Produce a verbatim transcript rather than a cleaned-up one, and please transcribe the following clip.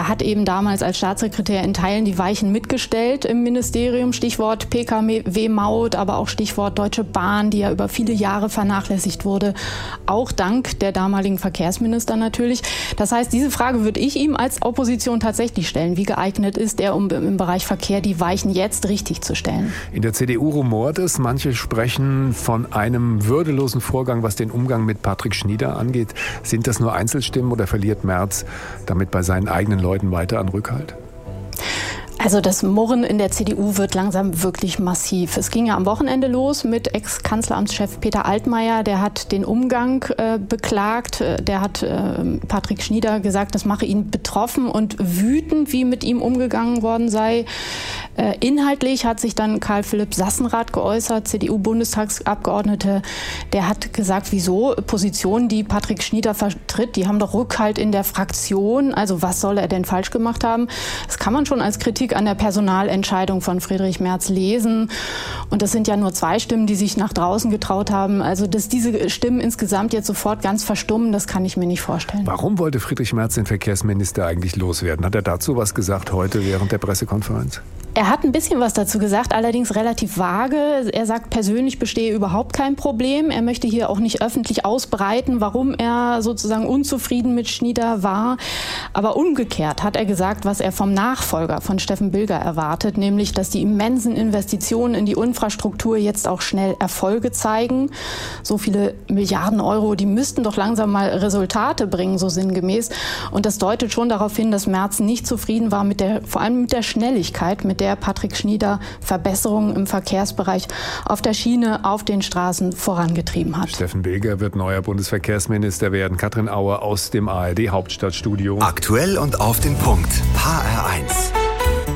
er hat eben damals als Staatssekretär in Teilen die Weichen mitgestellt im Ministerium. Stichwort P K W-Maut, aber auch Stichwort Deutsche Bahn, die ja über viele Jahre vernachlässigt wurde. Auch dank der damaligen Verkehrsminister natürlich. Das heißt, diese Frage würde ich ihm als Opposition tatsächlich stellen. Wie geeignet ist er, um im Bereich Verkehr die Weichen jetzt richtig zu stellen? In der C D U rumort es. Manche sprechen von einem würdelosen Vorgang, was den Umgang mit Patrick Schnieder angeht. Sind das nur Einzelstimmen oder verliert Merz damit bei seinen eigenen Leuten weiter an Rückhalt? Also das Murren in der C D U wird langsam wirklich massiv. Es ging ja am Wochenende los mit Ex-Kanzleramtschef Peter Altmaier. Der hat den Umgang äh, beklagt. Der hat äh, Patrick Schnieder gesagt, das mache ihn betroffen und wütend, wie mit ihm umgegangen worden sei. Äh, inhaltlich hat sich dann Karl Philipp Sassenrath geäußert, C D U-Bundestagsabgeordnete. Der hat gesagt, wieso Positionen, die Patrick Schnieder vertritt, die haben doch Rückhalt in der Fraktion. Also was soll er denn falsch gemacht haben? Das kann man schon als Kritik an der Personalentscheidung von Friedrich Merz lesen. Und das sind ja nur zwei Stimmen, die sich nach draußen getraut haben. Also dass diese Stimmen insgesamt jetzt sofort ganz verstummen, das kann ich mir nicht vorstellen. Warum wollte Friedrich Merz den Verkehrsminister eigentlich loswerden? Hat er dazu was gesagt heute während der Pressekonferenz? Er hat ein bisschen was dazu gesagt, allerdings relativ vage. Er sagt, persönlich bestehe überhaupt kein Problem. Er möchte hier auch nicht öffentlich ausbreiten, warum er sozusagen unzufrieden mit Schnieder war. Aber umgekehrt hat er gesagt, was er vom Nachfolger von Steffen Bilger erwartet, nämlich, dass die immensen Investitionen in die Infrastruktur jetzt auch schnell Erfolge zeigen. So viele Milliarden Euro, die müssten doch langsam mal Resultate bringen, so sinngemäß. Und das deutet schon darauf hin, dass Merz nicht zufrieden war mit der, vor allem mit der Schnelligkeit, mit der Patrick Schnieder Verbesserungen im Verkehrsbereich auf der Schiene, auf den Straßen vorangetrieben hat. Steffen Bilger wird neuer Bundesverkehrsminister werden. Katrin Auer aus dem A R D Hauptstadtstudio. Aktuell und auf den Punkt. H R eins.